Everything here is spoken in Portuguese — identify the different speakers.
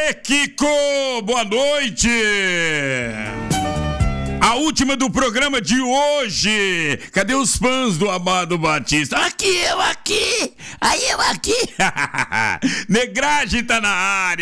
Speaker 1: Aê, Kiko! Boa noite! A última do programa de hoje. Cadê os fãs do Amado Batista? Aqui, eu aqui! Aí eu aqui! Negragem tá na área.